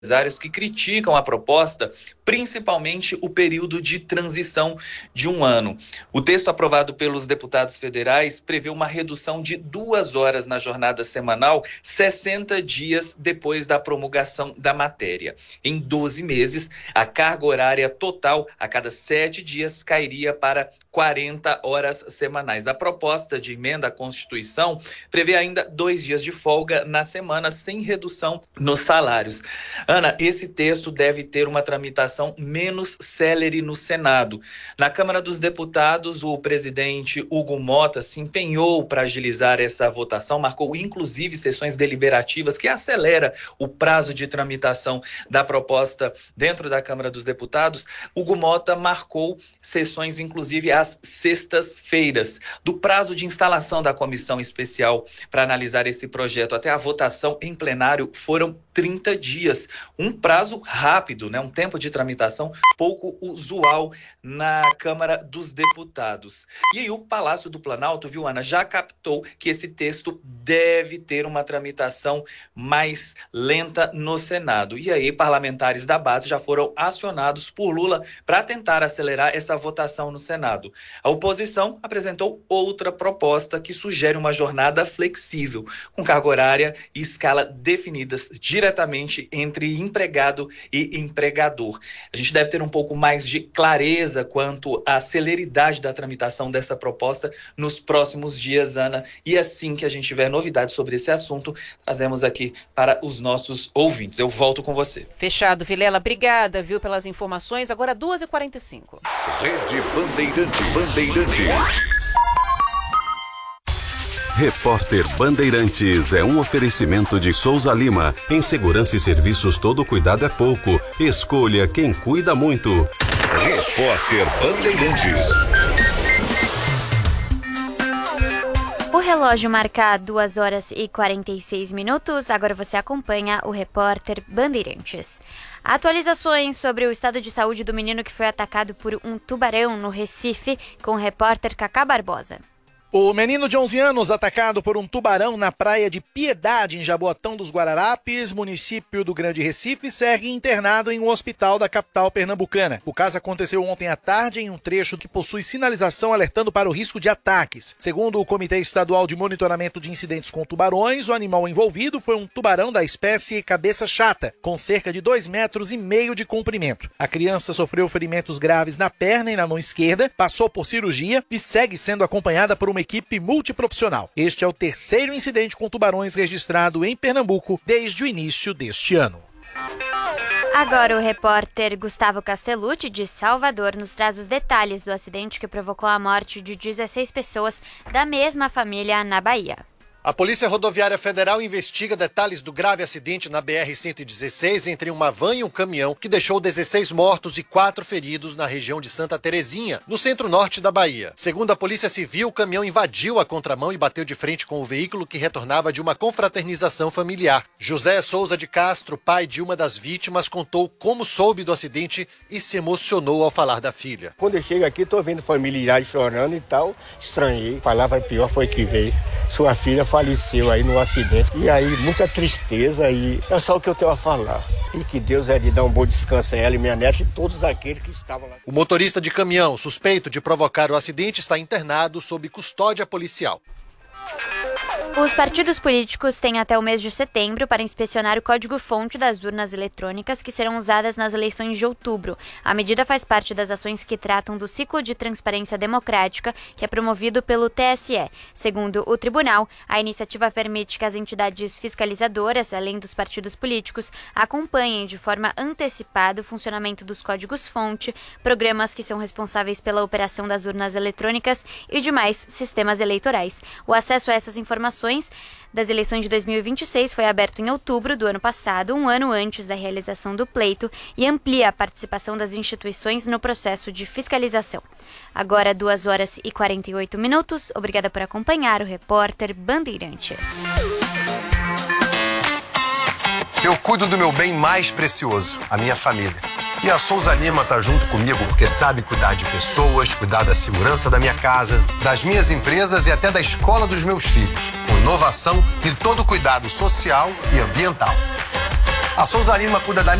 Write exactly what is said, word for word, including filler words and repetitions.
empresários que criticam a proposta, principalmente o período de transição de um ano. O texto aprovado pelos deputados federais prevê uma redução de duas horas na jornada semanal, sessenta dias depois da promulgação da matéria. Em doze meses, a carga horária total a cada sete dias cairia para quarenta horas semanais. A proposta de emenda à Constituição prevê ainda dois dias de folga na semana, sem redução nos salários. Ana, esse texto deve ter uma tramitação menos célere no Senado. Na Câmara dos Deputados, o presidente Hugo Mota se empenhou para agilizar essa votação, marcou inclusive sessões deliberativas que acelera o prazo de tramitação da proposta dentro da Câmara dos Deputados. Hugo Mota marcou sessões, inclusive, às sextas-feiras. Do prazo de instalação da comissão especial para analisar esse projeto até a votação em plenário foram trinta dias. Um prazo rápido, né? Um tempo de tramitação pouco usual na Câmara dos Deputados. E aí o Palácio do Planalto, viu, Ana, já captou que esse texto deve ter uma tramitação mais lenta no Senado. E aí parlamentares da base já foram acionados por Lula para tentar acelerar essa votação no Senado. A oposição apresentou outra proposta que sugere uma jornada flexível, com carga horária e escala definidas diretamente entre empregado e empregador. A gente deve ter um pouco mais de clareza quanto à celeridade da tramitação dessa proposta nos próximos dias, Ana, e assim que a gente tiver novidades sobre esse assunto, trazemos aqui para os nossos ouvintes. Eu volto com você. Fechado, Vilela. Obrigada, viu, pelas informações. Agora duas e quarenta e cinco. Rede Bandeirantes. Bandeirantes. Repórter Bandeirantes é um oferecimento de Souza Lima. Em segurança e serviços, todo cuidado é pouco. Escolha quem cuida muito. Repórter Bandeirantes. O relógio marca duas horas e quarenta e seis minutos. Agora você acompanha o Repórter Bandeirantes. Atualizações sobre o estado de saúde do menino que foi atacado por um tubarão no Recife, com o repórter Cacá Barbosa. O menino de onze anos, atacado por um tubarão na praia de Piedade, em Jaboatão dos Guararapes, município do Grande Recife, segue internado em um hospital da capital pernambucana. O caso aconteceu ontem à tarde em um trecho que possui sinalização alertando para o risco de ataques. Segundo o Comitê Estadual de Monitoramento de Incidentes com Tubarões, o animal envolvido foi um tubarão da espécie cabeça chata, com cerca de dois metros e meio de comprimento. A criança sofreu ferimentos graves na perna e na mão esquerda, passou por cirurgia e segue sendo acompanhada por uma equipe multiprofissional. Este é o terceiro incidente com tubarões registrado em Pernambuco desde o início deste ano. Agora o repórter Gustavo Castellucci, de Salvador, nos traz os detalhes do acidente que provocou a morte de dezesseis pessoas da mesma família na Bahia. A Polícia Rodoviária Federal investiga detalhes do grave acidente na B R cento e dezesseis entre uma van e um caminhão que deixou dezesseis mortos e quatro feridos na região de Santa Terezinha, no centro-norte da Bahia. Segundo a Polícia Civil, o caminhão invadiu a contramão e bateu de frente com o veículo que retornava de uma confraternização familiar. José Souza de Castro, pai de uma das vítimas, contou como soube do acidente e se emocionou ao falar da filha. Quando eu chego aqui, estou vendo familiares chorando e tal, estranhei. A palavra pior foi que veio. Sua filha faleceu aí no acidente. E aí, muita tristeza e é só o que eu tenho a falar. E que Deus é de dar um bom descanso a ela e minha neta e todos aqueles que estavam lá. O motorista de caminhão, suspeito de provocar o acidente, está internado sob custódia policial. Os partidos políticos têm até o mês de setembro para inspecionar o código-fonte das urnas eletrônicas que serão usadas nas eleições de outubro. A medida faz parte das ações que tratam do ciclo de transparência democrática que é promovido pelo T S E. Segundo o tribunal, a iniciativa permite que as entidades fiscalizadoras, além dos partidos políticos, acompanhem de forma antecipada o funcionamento dos códigos-fonte, programas que são responsáveis pela operação das urnas eletrônicas e demais sistemas eleitorais. O acesso a essas informações das eleições de dois mil e vinte e seis foi aberto em outubro do ano passado, um ano antes da realização do pleito, e amplia a participação das instituições no processo de fiscalização. Agora, duas horas e quarenta e oito minutos. Obrigada por acompanhar o Repórter Bandeirantes. Eu cuido do meu bem mais precioso, a minha família. E a Souza Lima tá junto comigo porque sabe cuidar de pessoas, cuidar da segurança da minha casa, das minhas empresas e até da escola dos meus filhos. Com inovação e todo cuidado social e ambiental. A Souza Lima cuida da